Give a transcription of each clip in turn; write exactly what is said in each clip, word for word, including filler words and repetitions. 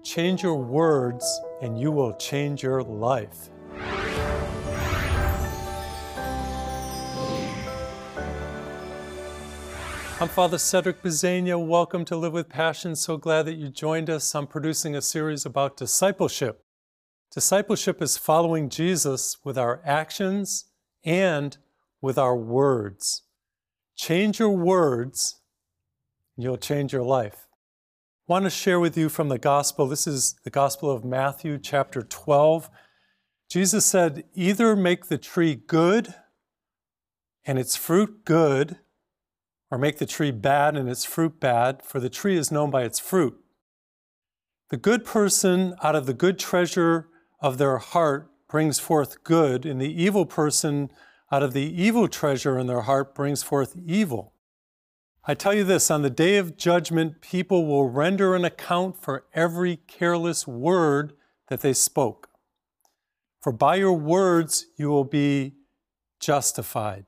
Change your words and you will change your life. I'm Father Cedric Bezania. Welcome to Live with Passion. So glad that you joined us. I'm producing a series about discipleship. Discipleship is following Jesus with our actions and with our words. Change your words, and you'll change your life. I want to share with you from the gospel. This is the Gospel of Matthew, chapter twelve. Jesus said, either make the tree good and its fruit good, or make the tree bad and its fruit bad, for the tree is known by its fruit. The good person out of the good treasure of their heart brings forth good, and the evil person out of the evil treasure in their heart brings forth evil. I tell you this, on the day of judgment, people will render an account for every careless word that they spoke. For by your words you will be justified.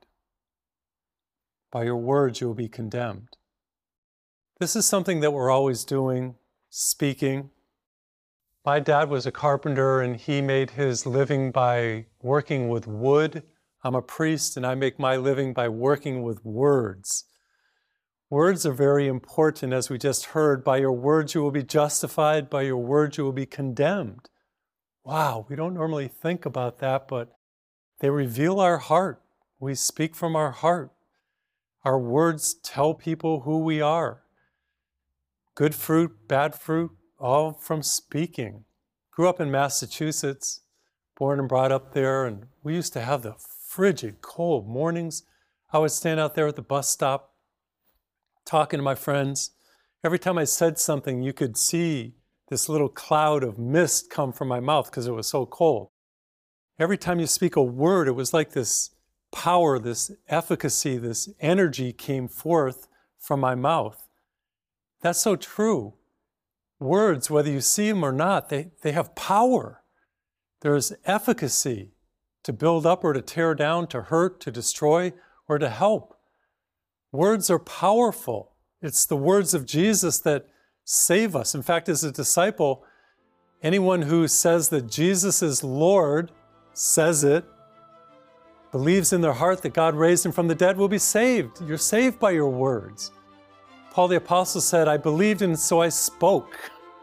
By your words you will be condemned. This is something that we're always doing, speaking. My dad was a carpenter and he made his living by working with wood. I'm a priest and I make my living by working with words. Words are very important, as we just heard. By your words you will be justified, by your words you will be condemned. Wow, we don't normally think about that, but they reveal our heart. We speak from our heart. Our words tell people who we are. Good fruit, bad fruit, all from speaking. Grew up in Massachusetts, born and brought up there, and we used to have the frigid, cold mornings. I would stand out there at the bus stop talking to my friends. Every time I said something, you could see this little cloud of mist come from my mouth because it was so cold. Every time you speak a word, it was like this power, this efficacy, this energy came forth from my mouth. That's so true. Words, whether you see them or not, they, they have power. There's efficacy to build up or to tear down, to hurt, to destroy, or to help. Words are powerful. It's the words of Jesus that save us. In fact, as a disciple, anyone who says that Jesus is Lord, says it, believes in their heart that God raised him from the dead, will be saved. You're saved by your words. Paul the Apostle said, I believed and so I spoke.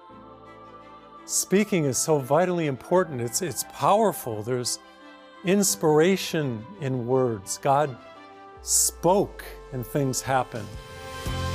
Speaking is so vitally important. It's, it's powerful. There's inspiration in words. God spoke and things happened.